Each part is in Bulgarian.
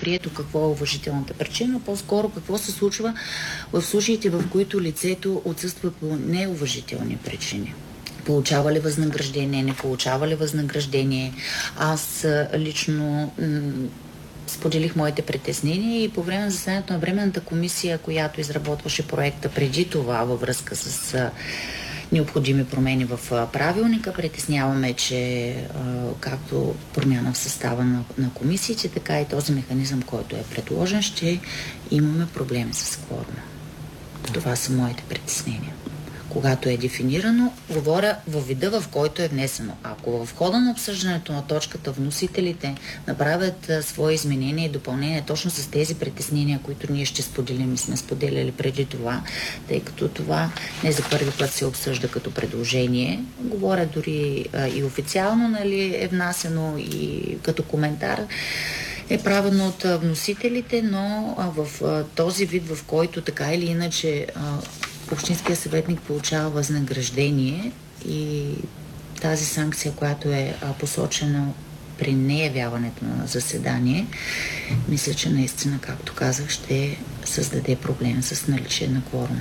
прието какво е уважителната причина, по-скоро какво се случва в случаите, в които лицето отсъства по неуважителни причини. Получава ли възнаграждение, не получава ли възнаграждение. Аз лично споделих моите притеснения и по време на заседанието на Временната комисия, която изработваше проекта преди това във връзка с необходими промени в правилника, притесняваме, че както промяна в състава на комисиите, така и този механизъм, който е предложен, ще имаме проблеми с кворума. Това са моите притеснения. Когато е дефинирано, говоря във вида, в който е внесено. Ако в хода на обсъждането на точката вносителите направят свои изменения и допълнения точно с тези притеснения, които ние ще споделим и сме споделяли преди това, тъй като това не за първи път се обсъжда като предложение, говоря дори и официално, нали, е внасено и като коментар, е правено от вносителите, но в този вид, в който така или иначе общинския съветник получава възнаграждение и тази санкция, която е посочена при неявяването на заседание, мисля, че наистина, както казах, ще създаде проблем с наличие на кворум.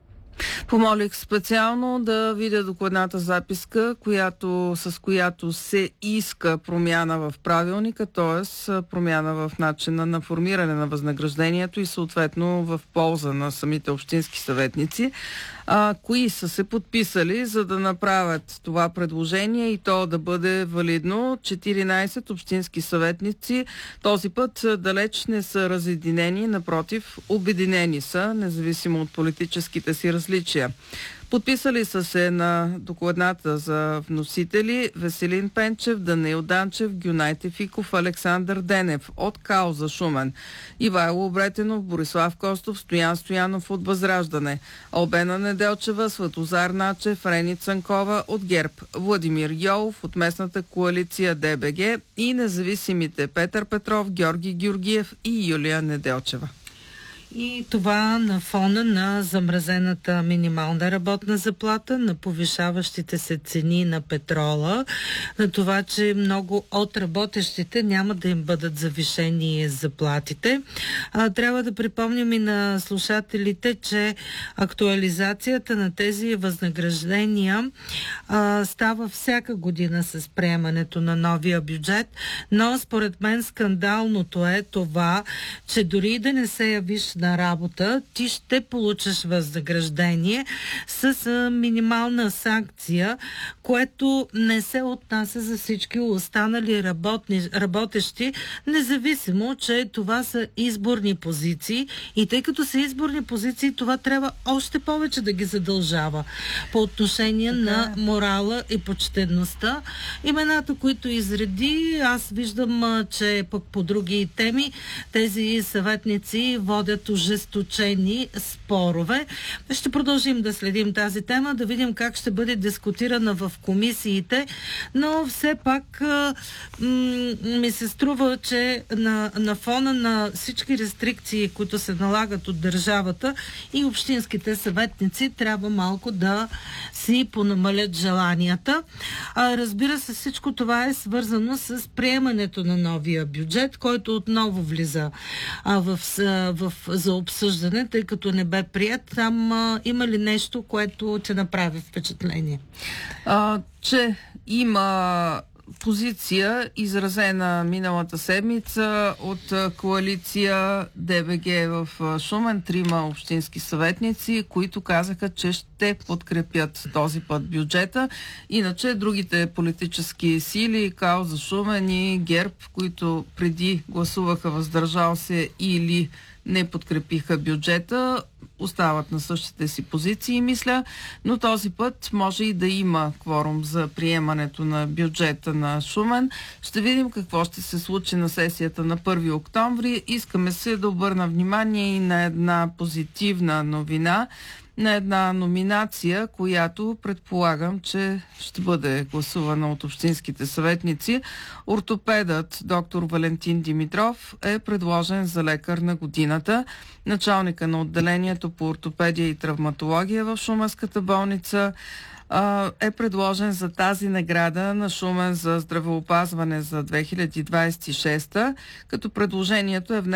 Помолих специално да видя докладната записка, с която се иска промяна в правилника, т.е. промяна в начина на формиране на възнаграждението и съответно в полза на самите общински съветници. Кои са се подписали, за да направят това предложение и то да бъде валидно? 14 общински съветници. Този път далеч не са разединени, напротив, обединени са, независимо от политическите си различия. Подписали са се на докладната за вносители Веселин Пенчев, Данаил Данчев, Гюнай Тефиков, Александър Денев от Кауза Шумен, Ивайло Обретенов, Борислав Костов, Стоян Стоянов от Възраждане, Албена Неделчева, Светозар Начев, Рени Цанкова от ГЕРБ, Владимир Йолов от местната коалиция ДБГ и независимите Петър Петров, Георги Георгиев и Юлия Неделчева. И това на фона на замразената минимална работна заплата, на повишаващите се цени на петрола, на това, че много от работещите няма да им бъдат завишени заплатите. Трябва да припомним и на слушателите, че актуализацията на тези възнаграждения става всяка година с приемането на новия бюджет, но според мен скандалното е това, че дори да не се явиш на работа, ти ще получиш възнаграждение с минимална санкция, което не се отнася за всички останали работещи, независимо, че това са изборни позиции и тъй като са изборни позиции, това трябва още повече да ги задължава по отношение на морала и почтенността. Имената, които изреди, аз виждам, че пък по други теми тези съветници водят ожесточени спорове. Ще продължим да следим тази тема, да видим как ще бъде дискутирана в комисиите, но все пак ми се струва, че на фона на всички рестрикции, които се налагат от държавата и общинските съветници, трябва малко да си понамалят желанията. Разбира се, всичко това е свързано с приемането на новия бюджет, който отново влиза за обсъждане, тъй като не бе прият. Там има ли нещо, което те направи впечатление? Че има позиция, изразена миналата седмица от коалиция ДБГ в Шумен, 3 общински съветници, които казаха, че ще подкрепят този път бюджета. Иначе другите политически сили, Кауза Шумен и ГЕРБ, които преди гласуваха въздържал се или не подкрепиха бюджета, остават на същите си позиции, мисля, но този път може и да има кворум за приемането на бюджета на Шумен. Ще видим какво ще се случи на сесията на 1 октомври. Искаме се да обърна внимание и на една позитивна новина, на една номинация, която предполагам, че ще бъде гласувана от общинските съветници. Ортопедът доктор Валентин Димитров е предложен за лекар на годината. Началника на отделението по ортопедия и травматология в Шуменската болница е предложен за тази награда на Шумен за здравеопазване за 2026, като предложението е внесено